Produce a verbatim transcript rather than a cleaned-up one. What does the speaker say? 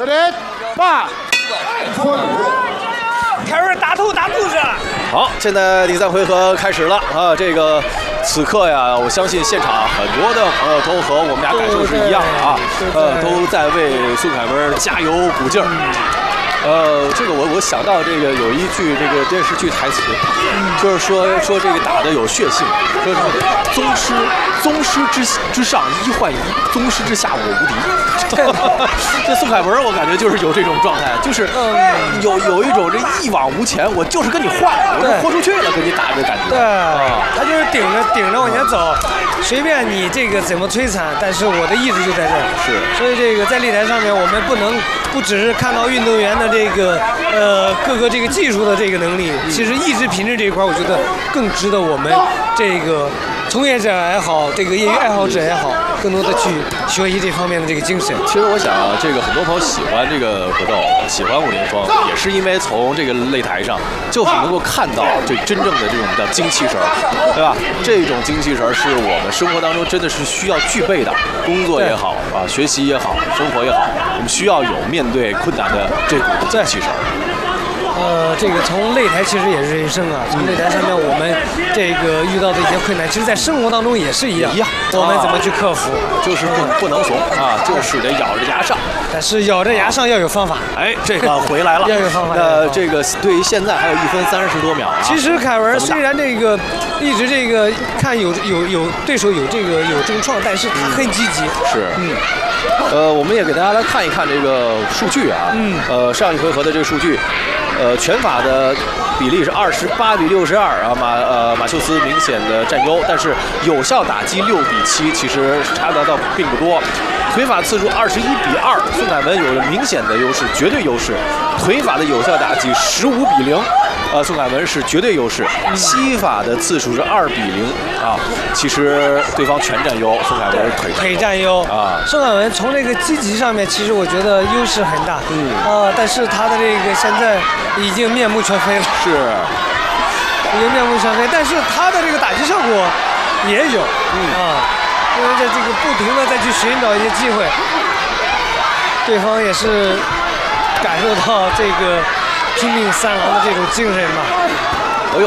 八。 凯文打头打肚子。 好，现在第三回合开始了啊！这个此刻呀，我相信现场很多的朋友都和我们俩感受是一样的啊，呃，都在为孙凯文加油鼓劲儿。呃，这个我我想到这个有一句这个电视剧台词，就是说说这个打的有血性，说什么宗师宗师之之上一换一，宗师之下我无敌。这宋凯文我感觉就是有这种状态，就是有有一种这一往无前，我就是跟你换，我就豁出去了跟你打的感觉。 对，他就是顶着顶着往前走，随便你这个怎么摧残，但是我的意志就在这儿。 是， 所以这个在擂台上面，我们不能不只是看到运动员的这个呃各个这个技术的这个能力，其实意志品质这一块，我觉得更值得我们这个从业者也好，这个业余爱好者也好，更多的去学习这方面的这个精神。 其实我想，这个很多朋友喜欢这个格斗，喜欢武林风，也是因为从这个擂台上，就是能够看到这真正的这种叫精气神儿，对吧？这种精气神儿是我们生活当中真的是需要具备的，工作也好啊，学习也好，生活也好，我们需要有面对困难的这股精气神儿。 呃，这个从擂台其实也是人生啊，从擂台上面我们这个遇到的一些困难，其实在生活当中也是一样， 一样， 我们怎么去克服？ 就是不不能怂啊，就是得咬着牙上。 但是咬着牙上要有方法。 哎，这个回来了， 要有方法。 呃，这个对于现在还有一分三十多秒啊。 其实凯文虽然这个一直这个看有有有对手有这个有重创，但是他很积极。 是， 嗯。 呃，我们也给大家来看一看这个数据啊，嗯，呃，上一回合的这个数据，呃，拳法的比例是二十八比六十二啊，马呃马修斯明显的占优，但是有效打击六比七，其实差的倒并不多。腿法次数二十一比二，孙凯文有了明显的优势，绝对优势。腿法的有效打击十五比零，呃，孙凯文是绝对优势。膝法的次数是二比零啊，其实对方全占优，孙凯文腿腿占优啊。 孙凯文从这个积极上面，其实我觉得优势很大，嗯，呃，但是他的这个现在已经面目全非了， 是， 已经面目全非，但是他的这个打击效果也有，嗯啊。因为在这个不停的再去寻找一些机会，对方也是感受到这个拼命三郎的这种精神吧。